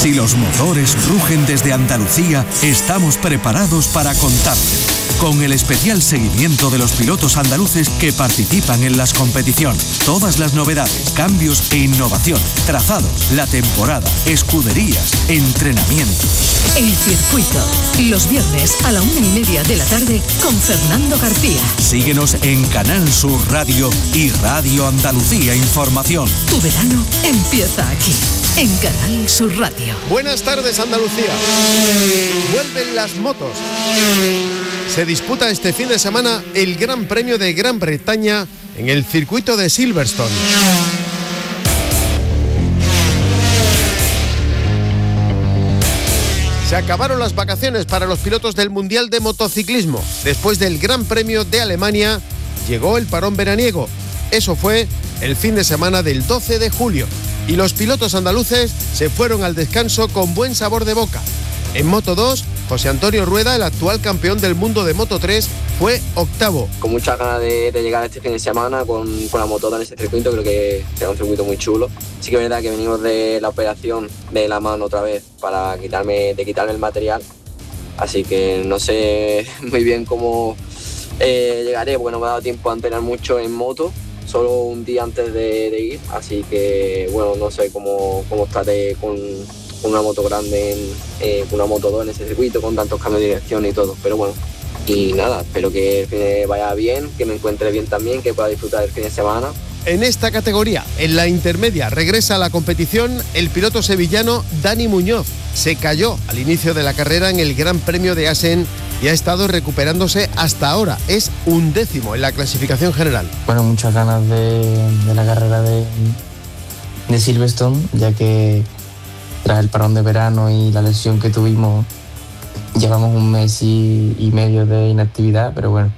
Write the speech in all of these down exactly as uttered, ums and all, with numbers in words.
Si los motores rugen desde Andalucía, estamos preparados para contarte. Con el especial seguimiento de los pilotos andaluces que participan en las competiciones. Todas las novedades, cambios e innovación, trazados, la temporada, escuderías, entrenamiento. El circuito, los viernes a la una y media de la tarde con Fernando García. Síguenos en Canal Sur Radio y Radio Andalucía Información. Tu verano empieza aquí, en Canal Sur Radio. Buenas tardes, Andalucía. Vuelven las motos. Se disputa este fin de semana el Gran Premio de Gran Bretaña en el circuito de Silverstone. Se acabaron las vacaciones para los pilotos del Mundial de Motociclismo. Después del Gran Premio de Alemania, llegó el parón veraniego. Eso fue el fin de semana del doce de julio. Y los pilotos andaluces se fueron al descanso con buen sabor de boca. En Moto dos, José Antonio Rueda, el actual campeón del mundo de Moto tres, fue octavo. Con muchas ganas de, de llegar este fin de semana con, con la Moto dos en este circuito, creo que será un circuito muy chulo. Sí que es verdad que venimos de la operación de la mano otra vez para quitarme, de quitarme el material, así que no sé muy bien cómo eh, llegaré, porque no me ha dado tiempo a entrenar mucho en moto, solo un día antes de, de ir, así que bueno, no sé cómo, cómo estaré con una moto grande, en, eh, una Moto dos en ese circuito, con tantos cambios de dirección y todo, pero bueno, y nada, espero que el fin de vaya bien, que me encuentre bien también, que pueda disfrutar el fin de semana. En esta categoría, en la intermedia, regresa a la competición el piloto sevillano Dani Muñoz. Se cayó al inicio de la carrera en el Gran Premio de Assen y ha estado recuperándose hasta ahora. Es undécimo en la clasificación general. Bueno, muchas ganas de, de la carrera de, de Silverstone, ya que tras el parón de verano y la lesión que tuvimos, llevamos un mes y, y medio de inactividad, pero bueno,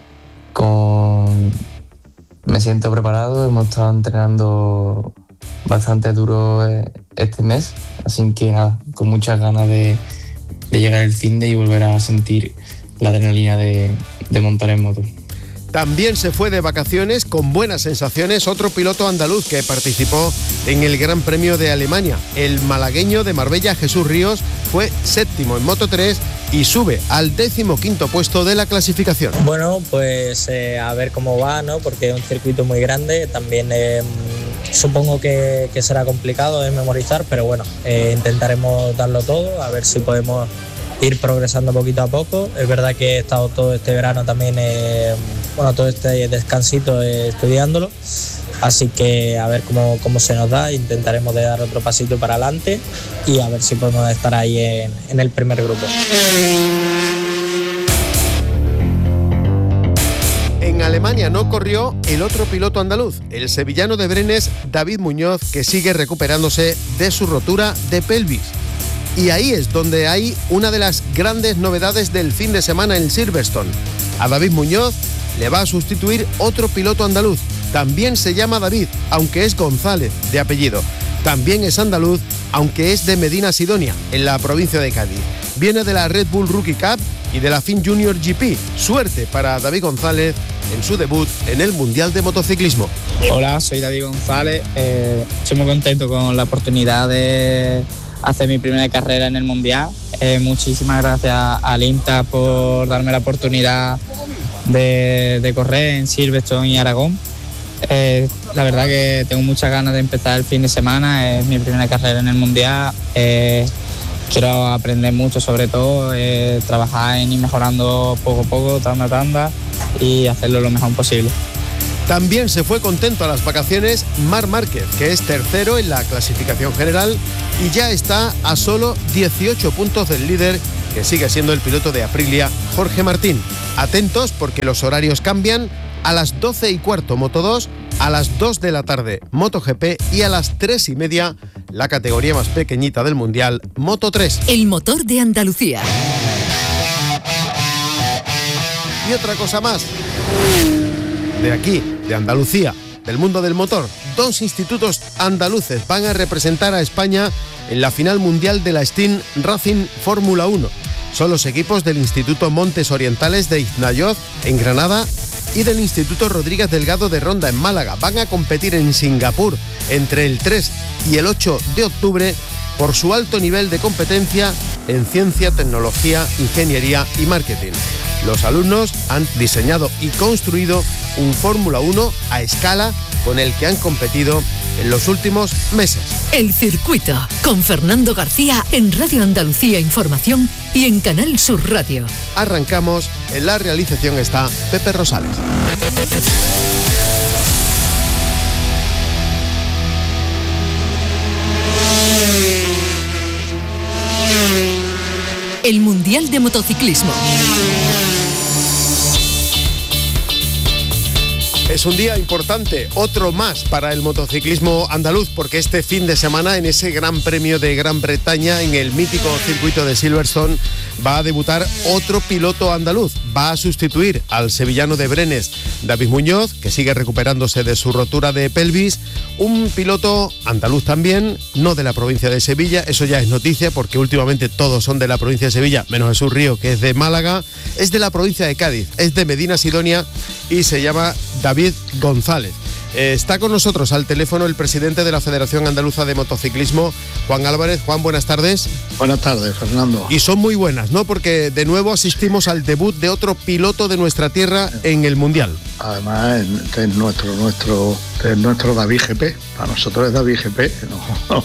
con... me siento preparado, hemos estado entrenando bastante duro este mes, así que nada, con muchas ganas de, de llegar al fin de y volver a sentir la adrenalina de, de montar en moto. También se fue de vacaciones con buenas sensaciones otro piloto andaluz que participó en el Gran Premio de Alemania. El malagueño de Marbella, Jesús Ríos, fue séptimo en Moto tres y sube al decimoquinto puesto de la clasificación. Bueno, pues eh, a ver cómo va, ¿no? Porque es un circuito muy grande, también eh, supongo que, que será complicado de memorizar, pero bueno, eh, intentaremos darlo todo, a ver si podemos ir progresando poquito a poco. Es verdad que he estado todo este verano también, eh, bueno, todo este descansito eh, estudiándolo, así que a ver cómo, cómo se nos da, intentaremos de dar otro pasito para adelante y a ver si podemos estar ahí en, en el primer grupo. En Alemania no corrió el otro piloto andaluz, el sevillano de Brenes, David Muñoz, que sigue recuperándose de su rotura de pelvis. Y ahí es donde hay una de las grandes novedades del fin de semana en Silverstone. A David Muñoz le va a sustituir otro piloto andaluz. También se llama David, aunque es González de apellido. También es andaluz, aunque es de Medina Sidonia, en la provincia de Cádiz. Viene de la Red Bull Rookie Cup y de la F I M Junior G P. Suerte para David González en su debut en el Mundial de Motociclismo. Hola, soy David González. Eh, estoy muy contento con la oportunidad de hacer mi primera carrera en el Mundial. Eh, muchísimas gracias al INTA por darme la oportunidad de, de correr en Silverstone y Aragón. Eh, la verdad que tengo muchas ganas de empezar el fin de semana, es mi primera carrera en el Mundial. Eh, quiero aprender mucho, sobre todo, eh, trabajar en ir mejorando poco a poco, tanda a tanda, y hacerlo lo mejor posible. También se fue contento a las vacaciones Marc Márquez, que es tercero en la clasificación general y ya está a solo dieciocho puntos del líder, que sigue siendo el piloto de Aprilia, Jorge Martín. Atentos porque los horarios cambian. A las doce y cuarto Moto dos, a las dos de la tarde MotoGP y a las tres y media la categoría más pequeñita del Mundial, Moto tres. El motor de Andalucía. Y otra cosa más. De aquí, de Andalucía, del mundo del motor, dos institutos andaluces van a representar a España en la final mundial de la Steam Racing Fórmula uno. Son los equipos del Instituto Montes Orientales de Iznayoz, en Granada, y del Instituto Rodríguez Delgado de Ronda, en Málaga. Van a competir en Singapur entre el tres y el ocho de octubre por su alto nivel de competencia en ciencia, tecnología, ingeniería y marketing. Los alumnos han diseñado y construido un Fórmula uno a escala con el que han competido en los últimos meses. El Circuito, con Fernando García en Radio Andalucía Información y en Canal Sur Radio. Arrancamos, en la realización está Pepe Rosales. El Mundial de Motociclismo. Es un día importante, otro más para el motociclismo andaluz, porque este fin de semana en ese Gran Premio de Gran Bretaña, en el mítico circuito de Silverstone, va a debutar otro piloto andaluz. Va a sustituir al sevillano de Brenes, David Muñoz, que sigue recuperándose de su rotura de pelvis. Un piloto andaluz también, no de la provincia de Sevilla, eso ya es noticia, porque últimamente todos son de la provincia de Sevilla, menos Jesús Río, que es de Málaga. Es de la provincia de Cádiz, es de Medina Sidonia y se llama David González. Eh, está con nosotros al teléfono el presidente de la Federación Andaluza de Motociclismo, Juan Álvarez. Juan, buenas tardes. Buenas tardes, Fernando. Y son muy buenas, ¿no? Porque de nuevo asistimos al debut de otro piloto de nuestra tierra en el Mundial. Además, este es nuestro, nuestro, este es nuestro David G P. Para nosotros es David G P. No,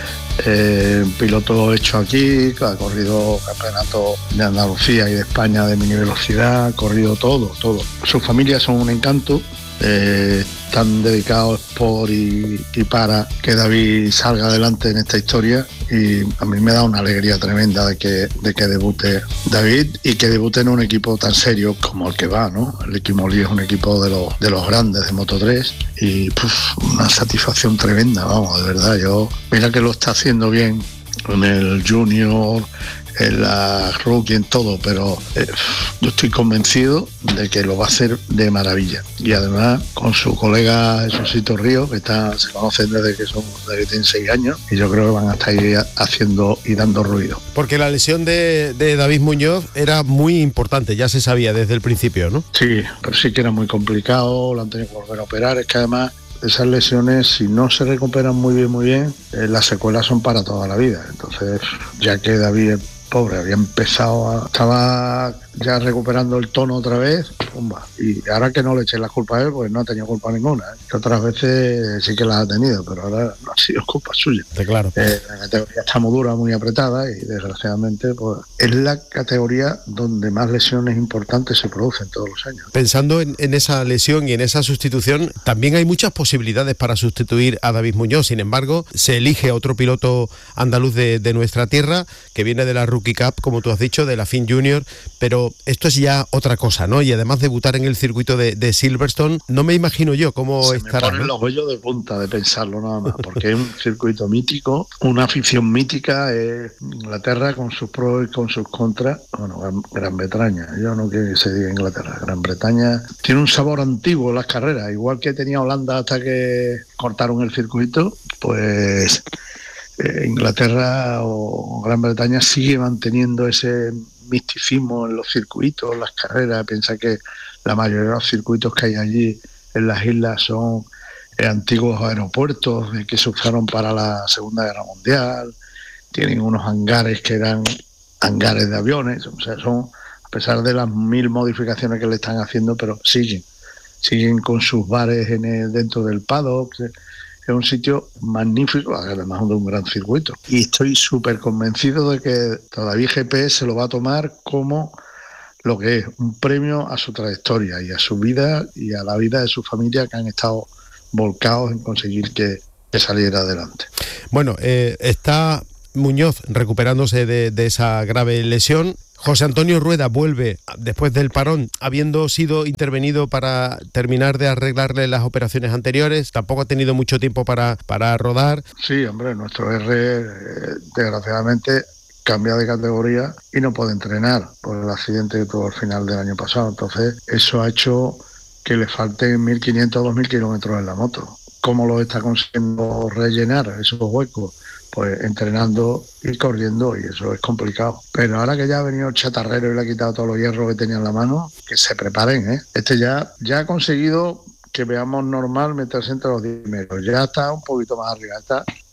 eh, un piloto hecho aquí, que ha corrido campeonatos de Andalucía y de España de mini velocidad, ha corrido todo, todo. Sus familias son un encanto. Eh, están dedicados por y, y para que David salga adelante en esta historia, y a mí me da una alegría tremenda de que, de que debute David y que debute en un equipo tan serio como el que va, ¿no? El Equimolí es un equipo de los, de los grandes de Moto tres y puf, una satisfacción tremenda, vamos, de verdad. Yo, mira que lo está haciendo bien en el Junior, en la rookie, en todo, pero eh, yo estoy convencido de que lo va a hacer de maravilla. Y además con su colega Jesucito Río, que está, se conocen desde que son desde que tienen seis años, y yo creo que van a estar ahí haciendo y dando ruido. Porque la lesión de, de David Muñoz era muy importante, ya se sabía desde el principio, ¿no? Sí, pero sí que era muy complicado, lo han tenido que volver a operar. Es que además esas lesiones, si no se recuperan muy bien, muy bien, eh, las secuelas son para toda la vida. Entonces, ya que David, pobre, había empezado, a, estaba ya recuperando el tono otra vez, pumba. Y ahora que no le eché la culpa a él, pues no ha tenido culpa ninguna, ¿eh? Que otras veces sí que las ha tenido, pero ahora no ha sido culpa suya. Sí, claro. Eh, la categoría está muy dura, muy apretada, y desgraciadamente pues es la categoría donde más lesiones importantes se producen todos los años. Pensando en, en esa lesión y en esa sustitución, también hay muchas posibilidades para sustituir a David Muñoz. Sin embargo, se elige a otro piloto andaluz de, de nuestra tierra, que viene de la Rookie Cup, como tú has dicho, de la F I N Junior, pero esto es ya otra cosa, ¿no? Y además debutar en el circuito de, de Silverstone, no me imagino yo cómo se estará. Se me ponen, ¿no?, los vellos de punta de pensarlo nada más, porque es un circuito mítico, una afición mítica. Es Inglaterra con sus pros y con sus contras. Bueno, Gran, Gran Bretaña, yo no quiero que se diga Inglaterra, Gran Bretaña tiene un sabor antiguo en las carreras, igual que tenía Holanda hasta que cortaron el circuito, pues eh, Inglaterra o Gran Bretaña sigue manteniendo ese misticismo en los circuitos, en las carreras. Piensa que la mayoría de los circuitos que hay allí en las islas son eh, antiguos aeropuertos eh, que se usaron para la Segunda Guerra Mundial. Tienen unos hangares que eran hangares de aviones, o sea, son, a pesar de las mil modificaciones que le están haciendo, pero siguen, siguen con sus bares en el, dentro del paddock. Es un sitio magnífico, además de un gran circuito. Y estoy súper convencido de que todavía G P se lo va a tomar como lo que es, un premio a su trayectoria y a su vida y a la vida de su familia, que han estado volcados en conseguir que, que saliera adelante. Bueno, eh, está Muñoz recuperándose de, de esa grave lesión. José Antonio Rueda vuelve después del parón, habiendo sido intervenido para terminar de arreglarle las operaciones anteriores. Tampoco ha tenido mucho tiempo para, para rodar. Sí, hombre, nuestro R, eh, desgraciadamente, cambia de categoría y no puede entrenar por el accidente que tuvo al final del año pasado. Entonces, eso ha hecho que le falten mil quinientos o dos mil kilómetros en la moto. ¿Cómo lo está consiguiendo rellenar esos huecos? Pues entrenando y corriendo, y eso es complicado. Pero ahora que ya ha venido el chatarrero y le ha quitado todos los hierros que tenía en la mano, que se preparen, ¿eh? Este ya, ya ha conseguido que veamos normal meterse entre los diez primeros. Ya está un poquito más arriba, está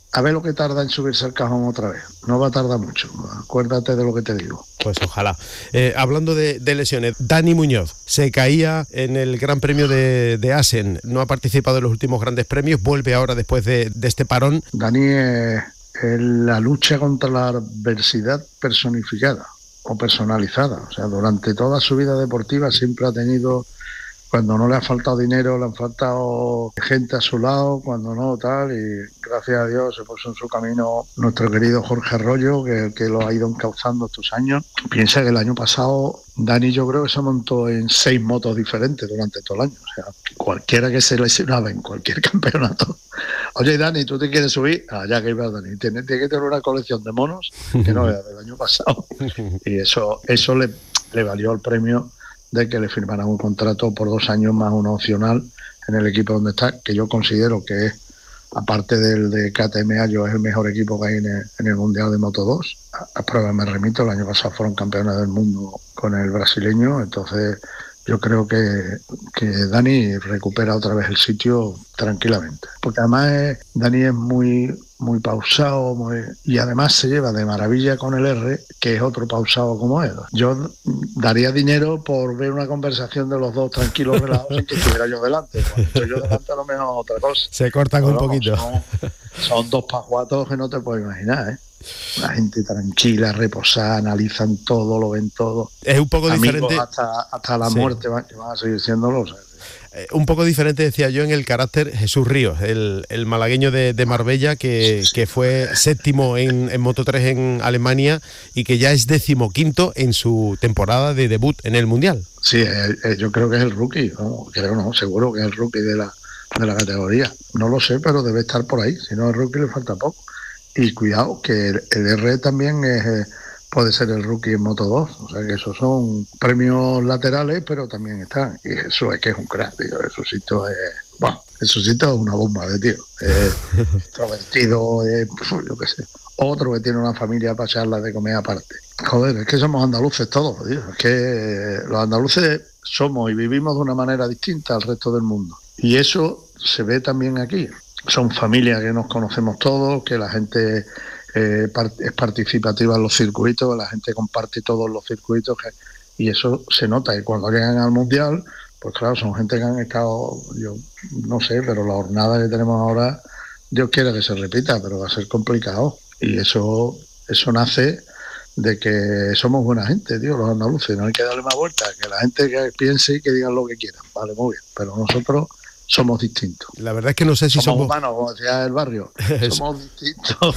a ver lo que tarda en subirse al cajón otra vez. No va a tardar mucho, acuérdate de lo que te digo. Pues ojalá. Eh, hablando de, de lesiones, Dani Muñoz se caía en el Gran Premio de, de Assen, no ha participado en los últimos grandes premios, vuelve ahora después de, de este parón. Dani es, es la lucha contra la adversidad personificada o personalizada. O sea, durante toda su vida deportiva siempre ha tenido, cuando no le ha faltado dinero, le han faltado gente a su lado, cuando no, tal, y gracias a Dios se puso en su camino nuestro querido Jorge Arroyo, que, que lo ha ido encauzando estos años. Piensa que el año pasado Dani yo creo que se montó en seis motos diferentes durante todo el año. O sea, cualquiera que se lesionaba en cualquier campeonato. Oye, Dani, ¿tú te quieres subir? Ah, ya que iba Dani. Tiene, tiene que tener una colección de monos que no veas del año pasado. Y eso, eso le, le valió el premio de que le firmaran un contrato por dos años más uno opcional en el equipo donde está, que yo considero que es, aparte del de K T M Ayo, es el mejor equipo que hay en el, en el Mundial de Moto dos. A, a prueba me remito, el año pasado fueron campeones del mundo con el brasileño, entonces yo creo que, que Dani recupera otra vez el sitio tranquilamente. Porque además es, Dani es muy, muy pausado muy, y además se lleva de maravilla con el R, que es otro pausado como él. Yo daría dinero por ver una conversación de los dos tranquilos relajados sin que estuviera yo delante. Cuando estoy yo delante a lo menos otra cosa. Se cortan un vamos, poquito. Son, son dos pajuatos que no te puedes imaginar, ¿eh? La gente tranquila, reposada, analizan todo, lo ven todo. Es un poco Amigos diferente. hasta, hasta la Sí. muerte van, que van a seguir siéndolo. O sea, Eh, un poco diferente, decía yo, en el carácter Jesús Ríos, el, el malagueño de, de Marbella, que, Sí, sí. que fue séptimo en, en Moto tres en Alemania y que ya es decimoquinto en su temporada de debut en el Mundial. sí, eh, eh, yo creo que es el rookie, ¿no? Creo no, seguro que es el rookie de la, de la categoría. No lo sé, pero debe estar por ahí. Si no es rookie le falta poco. Y cuidado, que el, el R también es, eh, puede ser el rookie en Moto dos. O sea que esos son premios laterales, pero también están. Y eso es que es un crack, tío. Jesucito es... Bueno, Jesucito es una bomba de tío. Es extrovertido, es, yo qué sé. Otro que tiene una familia para echarla de comer aparte. Joder, es que somos andaluces todos, tío. Es que los andaluces somos y vivimos de una manera distinta al resto del mundo. Y eso se ve también aquí. Son familias que nos conocemos todos, que la gente eh, part- es participativa en los circuitos, la gente comparte todos los circuitos, que, y eso se nota. Y cuando llegan al Mundial, pues claro, son gente que han estado, yo no sé, pero la jornada que tenemos ahora, Dios quiere que se repita, pero va a ser complicado. Y eso, eso nace de que somos buena gente, tío, los andaluces. No hay que darle más vuelta, que la gente que piense y que digan lo que quieran. Vale, muy bien, pero nosotros somos distintos. La verdad es que no sé si somos somos, humanos, como decía el barrio. Somos distintos.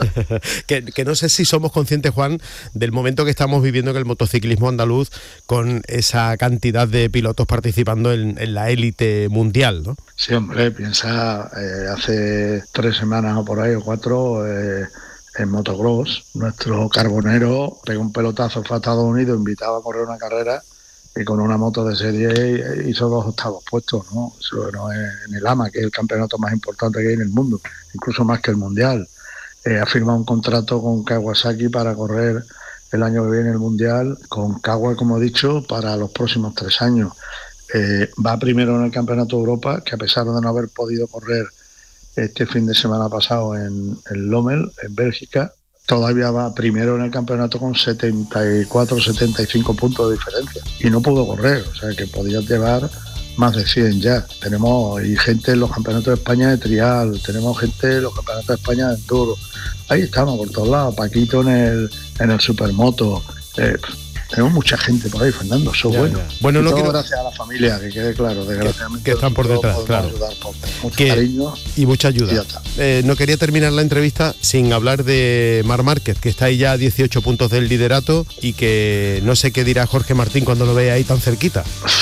que, que no sé si somos conscientes, Juan, del momento que estamos viviendo en el motociclismo andaluz, con esa cantidad de pilotos participando en, en la élite mundial, ¿no? Sí, hombre, piensa, eh, hace tres semanas o por ahí, o cuatro, eh, en motocross, nuestro carbonero pegó un pelotazo, fue a Estados Unidos, invitado a correr una carrera, y con una moto de serie hizo dos octavos puestos, ¿no? Eso no es en el AMA, que es el campeonato más importante que hay en el mundo, incluso más que el Mundial. Eh, ha firmado un contrato con Kawasaki para correr el año que viene el Mundial, con Kawa, como he dicho, para los próximos tres años. Eh, va primero en el Campeonato de Europa, que a pesar de no haber podido correr este fin de semana pasado en, en Lommel, en Bélgica, todavía va primero en el campeonato con setenta y cuatro, setenta y cinco puntos de diferencia y no pudo correr, o sea que podía llevar más de cien ya. Tenemos y gente en los campeonatos de España de trial, tenemos gente en los campeonatos de España de enduro, ahí estamos por todos lados. Paquito en el en el supermoto, eh, tenemos mucha gente por ahí, Fernando, eso es bueno. Ya. Bueno, y no todo quiero... gracias a la familia, que quede claro, desgraciadamente que están por detrás, claro. Ayudar por mucho Que... cariño y mucha y ya ayuda. está. Eh, no quería terminar la entrevista sin hablar de Marc Márquez, que está ahí ya a dieciocho puntos del liderato y que no sé qué dirá Jorge Martín cuando lo vea ahí tan cerquita.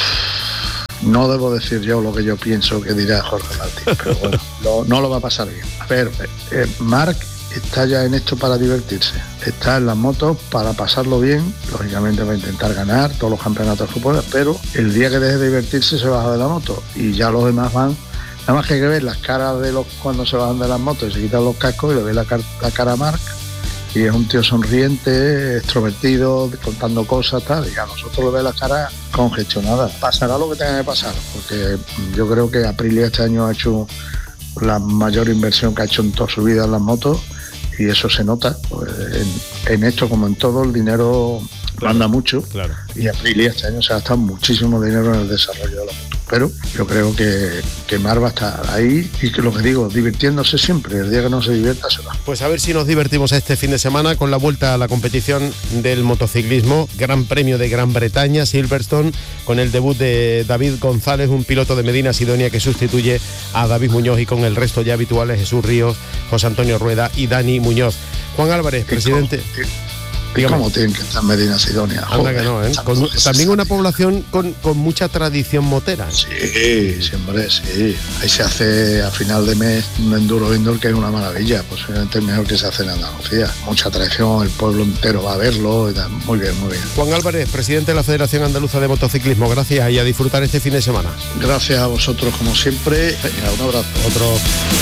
No debo decir yo lo que yo pienso que dirá Jorge Martín, pero bueno, lo, no lo va a pasar bien. A ver, eh, Marc está ya en esto para divertirse, está en las motos para pasarlo bien, lógicamente va a intentar ganar todos los campeonatos de fútbol, pero el día que deje de divertirse se baja de la moto y ya los demás van. Nada más que hay que ver las caras de los cuando se bajan de las motos y se quitan los cascos y le ve la, car- la cara a Marc, y es un tío sonriente, extrovertido, contando cosas, tal, y a nosotros le ve la cara congestionada. Pasará lo que tenga que pasar, porque yo creo que Aprilia este año ha hecho la mayor inversión que ha hecho en toda su vida en las motos, y eso se nota. Pues en, en esto, como en todo, el dinero claro, manda mucho. Claro. Y Aprilia este año se ha gastado muchísimo dinero en el desarrollo de la moto. Pero yo creo que, que Mar va a estar ahí y que lo que digo, divirtiéndose siempre. El día que no se divierta se va. Pues a ver si nos divertimos este fin de semana con la vuelta a la competición del motociclismo. Gran Premio de Gran Bretaña, Silverstone, con el debut de David González, un piloto de Medina Sidonia que sustituye a David Muñoz, y con el resto ya habituales: Jesús Ríos, José Antonio Rueda y Dani Muñoz. Juan Álvarez, presidente... ¿Y cómo tienen que estar Medina Sidonia? Anda que no, ¿eh? Con, también una población con, con mucha tradición motera. Sí, siempre, sí. Ahí se hace a final de mes un enduro indoor que es una maravilla, posiblemente el mejor que se hace en Andalucía. Mucha tradición, el pueblo entero va a verlo y tal. Muy bien, muy bien. Juan Álvarez, presidente de la Federación Andaluza de Motociclismo, gracias y a disfrutar este fin de semana. Gracias a vosotros como siempre. Venga, un abrazo. Otro.